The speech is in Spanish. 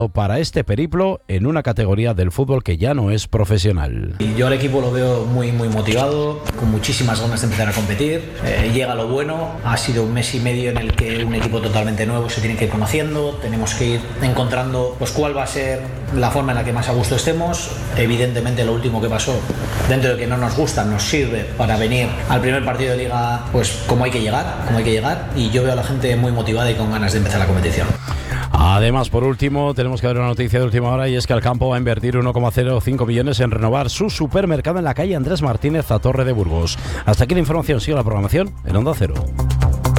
para este periplo en una categoría del fútbol que ya no es profesional. Y yo al equipo lo veo muy motivado, con muchísimas ganas de empezar a competir. Llega lo bueno, ha sido un mes y medio en el que un equipo totalmente nuevo se tiene que ir conociendo, tenemos que ir encontrando pues cuál va a ser la forma en la que más a gusto estemos. Evidentemente lo último que pasó, dentro de que no nos gusta, nos sirve para venir al primer partido de liga pues como hay que llegar, y yo veo a la gente muy motivada y con ganas de empezar la competición. Además, por último, tenemos que dar una noticia de última hora, y es que Alcampo va a invertir 1,05 millones en renovar su supermercado en la calle Andrés Martínez a Torre de Burgos. Hasta aquí la información. Sigue la programación en Onda Cero.